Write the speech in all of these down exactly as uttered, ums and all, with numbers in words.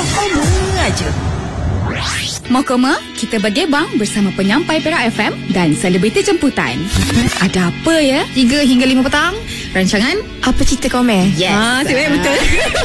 Mokoma aja. Mokoma, kita bergebang bersama penyampai Perak F M dan selebriti jemputan. Ada apa ya? tiga hingga lima petang. Rancangan Apa Cerita Komen? Yes. Ah, sebenarnya betul.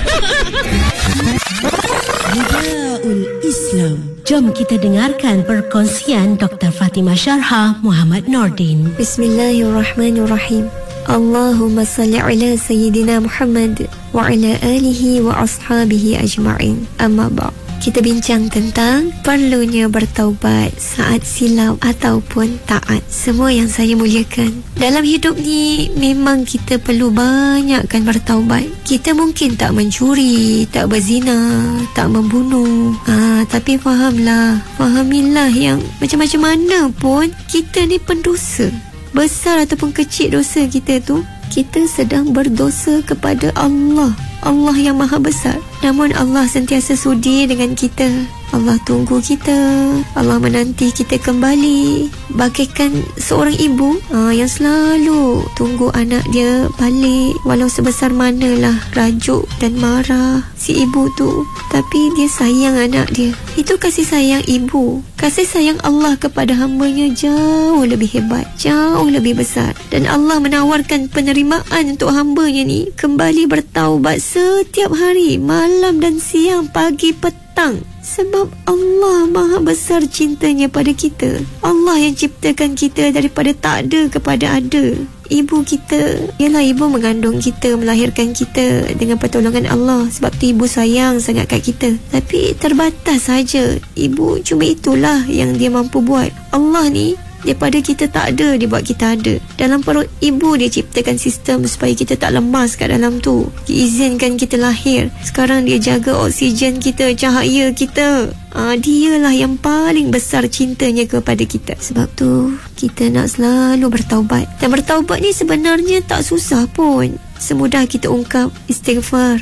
Nidaul Islam. Jom kita dengarkan perkongsian Doktor Fatimah Syarhah Muhammad Nordin. Bismillahirrahmanirrahim. Allahumma salli ala Sayyidina Muhammad wa ala alihi wa ashabihi ajma'in. Amma ba'd. Kita bincang tentang perlunya bertaubat saat silap ataupun taat. Semua yang saya muliakan, dalam hidup ni memang kita perlu banyakkan bertaubat. Kita mungkin tak mencuri, tak berzina, tak membunuh, ha, tapi fahamlah, fahamilah yang macam-macam mana pun kita ni pendosa. Besar ataupun kecil dosa kita tu, kita sedang berdosa kepada Allah. Allah yang maha besar. Namun Allah sentiasa sudi dengan kita. Allah tunggu kita. Allah menanti kita kembali. Bagaikan seorang ibu aa, yang selalu tunggu anak dia balik, walau sebesar manalah rajuk dan marah si ibu tu, tapi dia sayang anak dia. Itu kasih sayang ibu. Kasih sayang Allah kepada hambanya jauh lebih hebat, jauh lebih besar. Dan Allah menawarkan penerimaan untuk hambanya ni kembali bertaubat setiap hari, malam dan siang, pagi, petang. Sebab Allah maha besar cintanya pada kita. Allah yang ciptakan kita daripada tak ada kepada ada. Ibu kita, ialah ibu mengandung kita, melahirkan kita dengan pertolongan Allah. Sebab tu ibu sayang sangat kat kita. Tapi terbatas saja. Ibu cuma itulah yang dia mampu buat. Allah ni, daripada kita tak ada, dia buat kita ada. Dalam perut ibu dia ciptakan sistem supaya kita tak lemas kat dalam tu. Dia izinkan kita lahir. Sekarang dia jaga oksigen kita, cahaya kita. Ah, dialah yang paling besar cintanya kepada kita. Sebab tu kita nak selalu bertaubat. Dan bertaubat ni sebenarnya tak susah pun. Semudah kita ungkap istighfar,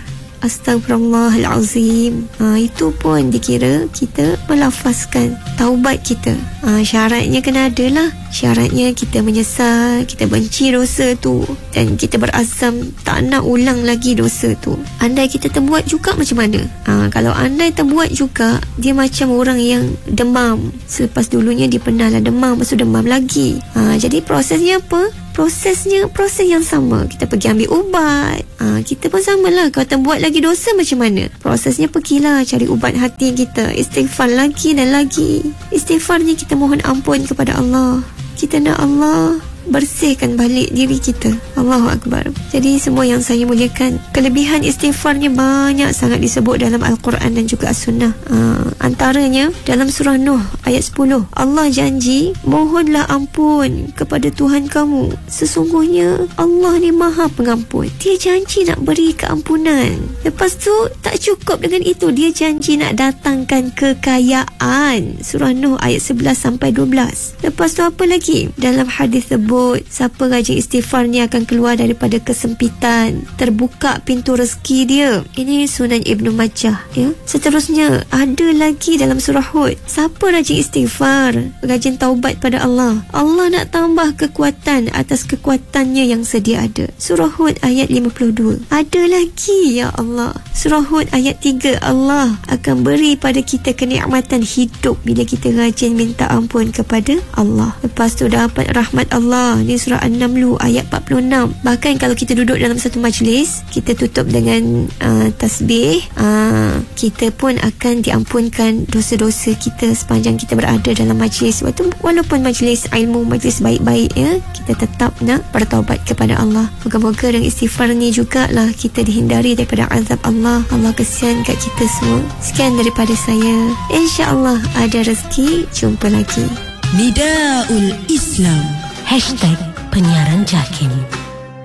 Astaghfirullahalazim. Ha, itu pun dikira kita melafazkan taubat kita. Ha, syaratnya kena ada lah. Syaratnya kita menyesal, kita benci dosa tu, dan kita berazam tak nak ulang lagi dosa tu. Andai kita terbuat juga macam mana? Ha, kalau andai terbuat juga, dia macam orang yang demam. Selepas dulunya dia pernah lah demam, lepas tu demam lagi. Ha, jadi prosesnya apa? Prosesnya proses yang sama. Kita pergi ambil ubat. Ha, kita pun samalah. Kalau terbuat lagi dosa macam mana? Prosesnya pergilah cari ubat hati kita. Istighfar lagi dan lagi. Istighfarnya kita mohon ampun kepada Allah. Kita nak Allah bersihkan balik diri kita. Allahu Akbar. Jadi semua yang saya muliakan, kelebihan istighfarnya banyak sangat disebut dalam Al-Quran dan juga As-Sunnah. uh, Antaranya dalam surah Nuh ayat sepuluh, Allah janji, mohonlah ampun kepada Tuhan kamu, sesungguhnya Allah ni maha pengampun. Dia janji nak beri keampunan. Lepas tu tak cukup dengan itu, dia janji nak datangkan kekayaan. Surah Nuh ayat sebelas sampai dua belas. Lepas tu apa lagi? Dalam hadis sebut, siapa rajin istighfarnya akan keluar daripada kesempitan, terbuka pintu rezeki dia. Ini Sunan Ibnu Majah, ya. Seterusnya ada lagi dalam surah Hud, siapa rajin istighfar, rajin taubat pada Allah, Allah nak tambah kekuatan atas kekuatannya yang sedia ada. Surah Hud ayat lima puluh dua. Ada lagi, ya Allah. Surah Hud ayat tiga, Allah akan beri pada kita kenikmatan hidup bila kita rajin minta ampun kepada Allah. Lepas tu dapat rahmat Allah. Ni surah An-Naml ayat empat puluh enam. Bahkan kalau kita duduk dalam satu majlis, kita tutup dengan uh, tasbih, uh, kita pun akan diampunkan dosa-dosa kita sepanjang kita berada dalam majlis. Waktu walaupun majlis ilmu, majlis baik-baik, ya, kita tetap nak bertaubat kepada Allah. Moga-moga dengan istighfar ni jugalah kita dihindari daripada azab Allah. Allah kesian kat kita semua. Sekian daripada saya. InsyaAllah ada rezeki, jumpa lagi. Nidaul Islam. Hashtag Penyiaran Jakim.